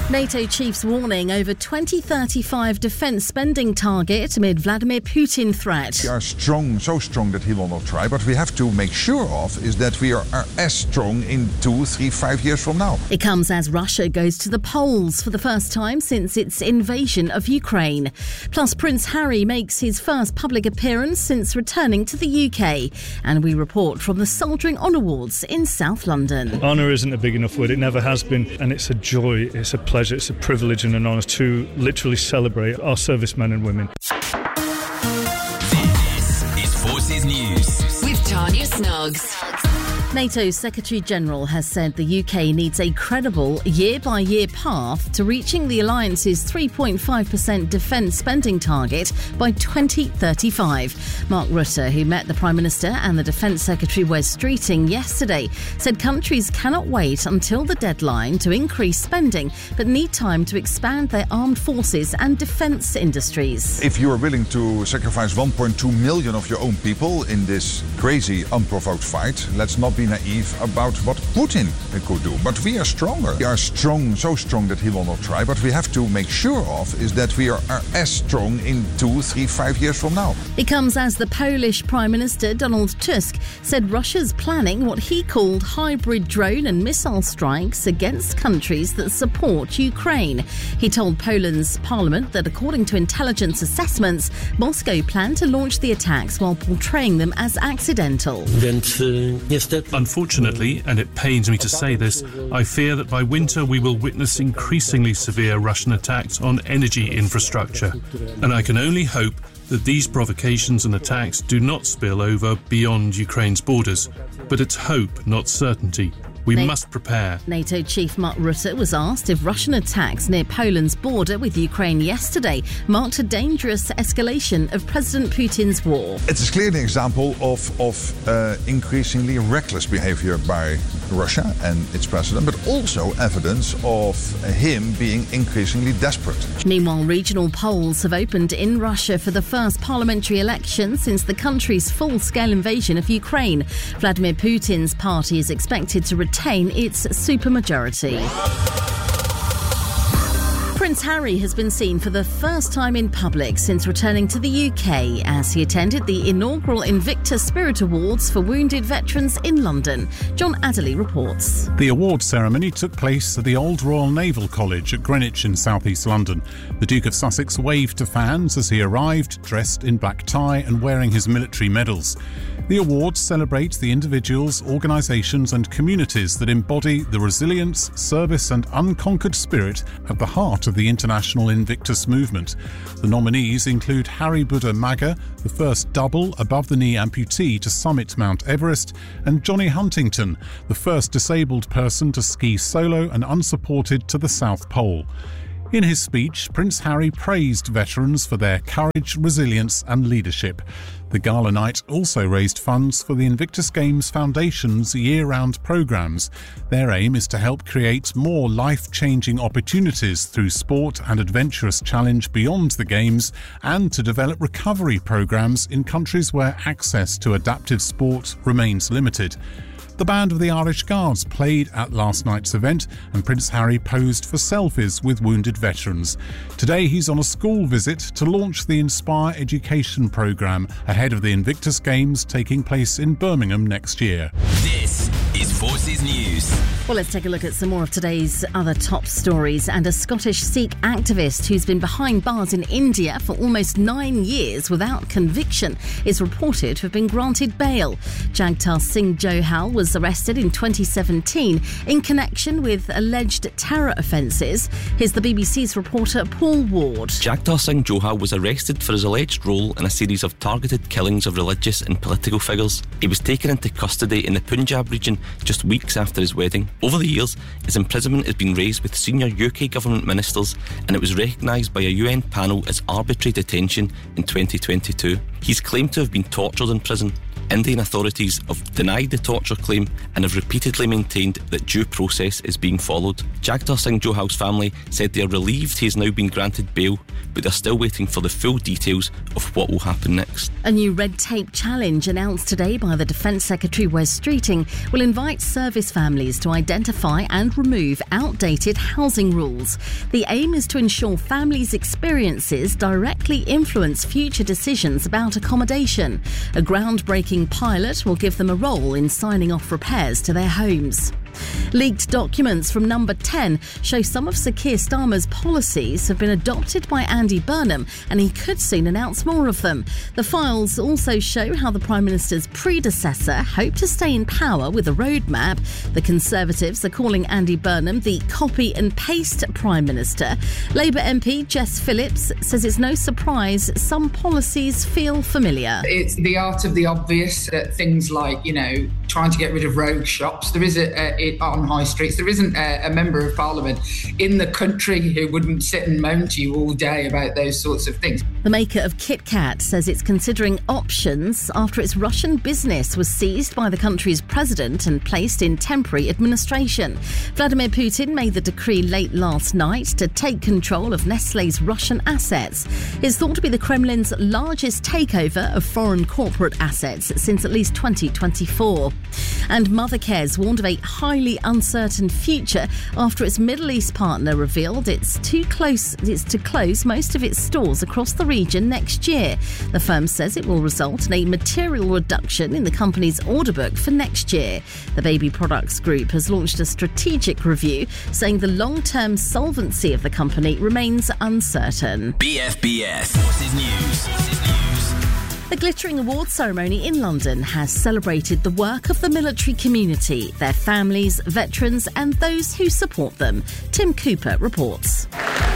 NATO chiefs warning over 2035 defence spending target amid Vladimir Putin threat. We are strong, so strong that he will not try. But we have to make sure of is that we are as strong in 2, 3, 5 years from now. It comes as Russia goes to the polls for the first time since its invasion of Ukraine. Plus, Prince Harry makes his first public appearance since returning to the UK. And we report from the Soldiering On Awards in South London. Honour isn't a big enough word. It never has been. And it's a joy, it's a pleasure, it's a privilege and an honour to literally celebrate our servicemen and women. This is Forces News with Tanya Snuggs. NATO's Secretary-General has said the UK needs a credible year-by-year path to reaching the alliance's 3.5% defence spending target by 2035. Mark Rutte, who met the Prime Minister and the Defence Secretary Wes Streeting yesterday, said countries cannot wait until the deadline to increase spending, but need time to expand their armed forces and defence industries. If you are willing to sacrifice 1.2 million of your own people in this crazy, unprovoked fight, let's not be naive about what Putin could do. But we are stronger. We are strong, so strong that he will not try. But we have to make sure of is that we are as strong in 2, 3, 5 years from now. It comes as the Polish Prime Minister Donald Tusk said Russia's planning what he called hybrid drone and missile strikes against countries that support Ukraine. He told Poland's parliament that according to intelligence assessments, Moscow planned to launch the attacks while portraying them as accidental. Unfortunately, and it pains me to say this, I fear that by winter we will witness increasingly severe Russian attacks on energy infrastructure. And I can only hope that these provocations and attacks do not spill over beyond Ukraine's borders. But it's hope, not certainty. We must prepare. NATO Chief Mark Rutte was asked if Russian attacks near Poland's border with Ukraine yesterday marked a dangerous escalation of President Putin's war. It's clearly an example of increasingly reckless behavior by Russia and its president, but also evidence of him being increasingly desperate. Meanwhile, regional polls have opened in Russia for the first parliamentary election since the country's full-scale invasion of Ukraine. Vladimir Putin's party is expected to retain its supermajority. Prince Harry has been seen for the first time in public since returning to the UK as he attended the inaugural Invictus Spirit Awards for wounded veterans in London. John Adderley reports. The awards ceremony took place at the Old Royal Naval College at Greenwich in south-east London. The Duke of Sussex waved to fans as he arrived, dressed in black tie and wearing his military medals. The awards celebrate the individuals, organisations and communities that embody the resilience, service and unconquered spirit at the heart of the international Invictus movement. The nominees include Harry Buddha Maga, the first double above-the-knee amputee to summit Mount Everest, and Johnny Huntington, the first disabled person to ski solo and unsupported to the South Pole. In his speech, Prince Harry praised veterans for their courage, resilience and leadership. The gala night also raised funds for the Invictus Games Foundation's year-round programmes. Their aim is to help create more life-changing opportunities through sport and adventurous challenge beyond the Games and to develop recovery programmes in countries where access to adaptive sport remains limited. The band of the Irish Guards played at last night's event and Prince Harry posed for selfies with wounded veterans. Today he's on a school visit to launch the Inspire Education programme ahead of the Invictus Games taking place in Birmingham next year. This is Forces News. Well, let's take a look at some more of today's other top stories. And a Scottish Sikh activist who's been behind bars in India for almost 9 years without conviction is reported to have been granted bail. Jagtar Singh Johal was arrested in 2017 in connection with alleged terror offences. Here's the BBC's reporter Paul Ward. Jagtar Singh Johal was arrested for his alleged role in a series of targeted killings of religious and political figures. He was taken into custody in the Punjab region just weeks after his wedding. Over the years, his imprisonment has been raised with senior UK government ministers and it was recognised by a UN panel as arbitrary detention in 2022. He's claimed to have been tortured in prison. Indian authorities have denied the torture claim and have repeatedly maintained that due process is being followed. Jagtar Singh Johal's family said they are relieved he has now been granted bail, but they're still waiting for the full details of what will happen next. A new red tape challenge announced today by the Defence Secretary Wes Streeting will invite service families to identify and remove outdated housing rules. The aim is to ensure families' experiences directly influence future decisions about accommodation. A groundbreaking pilot will give them a role in signing off repairs to their homes. Leaked documents from Number 10 show some of Sir Keir Starmer's policies have been adopted by Andy Burnham, and he could soon announce more of them. The files also show how the Prime Minister's predecessor hoped to stay in power with a roadmap. The Conservatives are calling Andy Burnham the copy and paste Prime Minister. Labour MP Jess Phillips says it's no surprise some policies feel familiar. It's the art of the obvious, things like, trying to get rid of rogue shops. There is on high streets. There isn't a member of Parliament in the country who wouldn't sit and moan to you all day about those sorts of things. The maker of Kit Kat says it's considering options after its Russian business was seized by the country's president and placed in temporary administration. Vladimir Putin made the decree late last night to take control of Nestlé's Russian assets. It's thought to be the Kremlin's largest takeover of foreign corporate assets since at least 2024. And Mothercare's warned of a highly uncertain future after its Middle East partner revealed it's to close most of its stores across the region next year. The firm says it will result in a material reduction in the company's order book for next year. The baby products group has launched a strategic review saying the long-term solvency of the company remains uncertain. BFBS Forces News. The glittering awards ceremony in London has celebrated the work of the military community, their families, veterans and those who support them. Tim Cooper reports.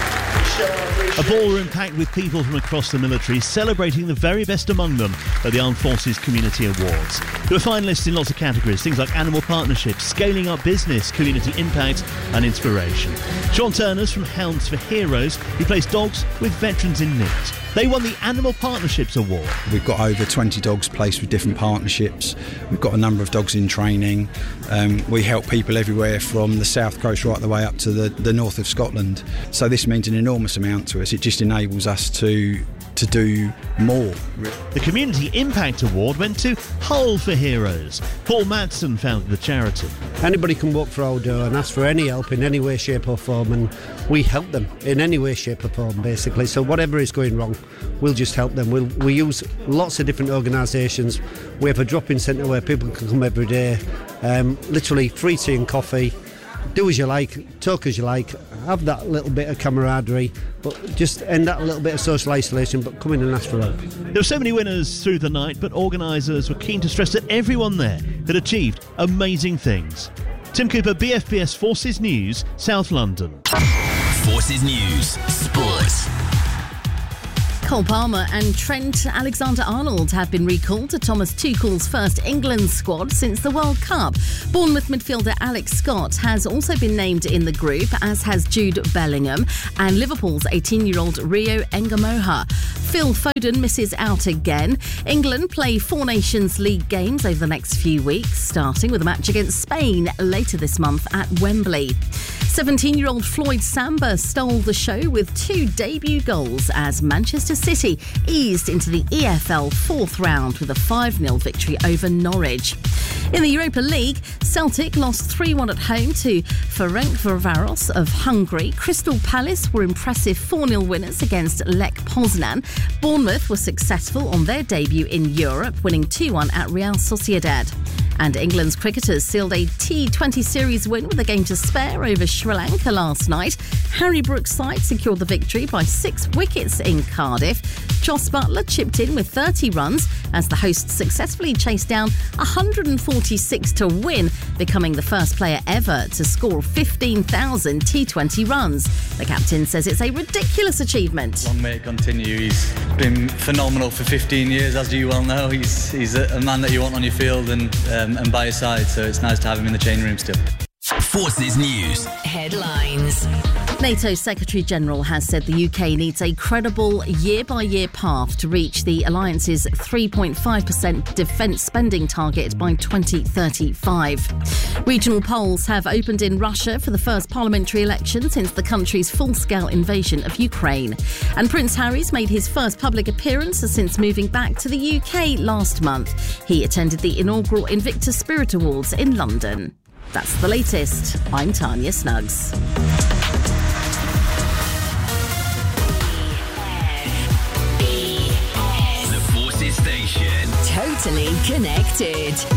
A ballroom packed with people from across the military celebrating the very best among them at the Armed Forces Community Awards. There were finalists in lots of categories, things like animal partnerships, scaling up business, community impact and inspiration. Sean Turner's from Hounds for Heroes, who plays dogs with veterans in need. They won the Animal Partnerships Award. We've got over 20 dogs placed with different partnerships. We've got a number of dogs in training. We help people everywhere from the south coast right the way up to the north of Scotland. So this means an enormous amount to us. It just enables us to do more. The Community Impact Award went to Hull for Heroes. Paul Madsen founded the charity. Anybody can walk through our door and ask for any help in any way, shape or form, and we help them in any way, shape or form, basically. So whatever is going wrong, we'll just help them. We use lots of different organisations. We have a drop-in centre where people can come every day. Literally free tea and coffee. Do as you like, talk as you like, have that little bit of camaraderie, but just end that little bit of social isolation, but come in and ask for help. There were so many winners through the night, but organisers were keen to stress that everyone there had achieved amazing things. Tim Cooper, BFBS Forces News, South London. Forces News, Sports. Cole Palmer and Trent Alexander-Arnold have been recalled to Thomas Tuchel's first England squad since the World Cup. Bournemouth midfielder Alex Scott has also been named in the group, as has Jude Bellingham and Liverpool's 18-year-old Rio Ngamoha. Phil Foden misses out again. England play 4 Nations League games over the next few weeks, starting with a match against Spain later this month at Wembley. 17-year-old Floyd Samba stole the show with 2 debut goals as Manchester City eased into the EFL 4th round with a 5-0 victory over Norwich. In the Europa League, Celtic lost 3-1 at home to Ferencváros of Hungary. Crystal Palace were impressive 4-0 winners against Lech Poznan. Bournemouth were successful on their debut in Europe, winning 2-1 at Real Sociedad. And England's cricketers sealed a T20 series win with a game to spare over Sri Lanka last night. Harry Brooks' side secured the victory by 6 wickets in Cardiff. Jos Buttler chipped in with 30 runs as the hosts successfully chased down 146 to win, becoming the first player ever to score 15,000 T20 runs. The captain says it's a ridiculous achievement. Long may it continue. He's been phenomenal for 15 years, as you well know. He's a man that you want on your field and by your side, so it's nice to have him in the change room still. Forces News. Headlines. NATO Secretary-General has said the UK needs a credible year-by-year path to reach the alliance's 3.5% defence spending target by 2035. Regional polls have opened in Russia for the first parliamentary election since the country's full-scale invasion of Ukraine. And Prince Harry's made his first public appearance since moving back to the UK last month. He attended the inaugural Invictus Spirit Awards in London. That's the latest. I'm Tanya Snuggs. The Forces Station. Totally connected.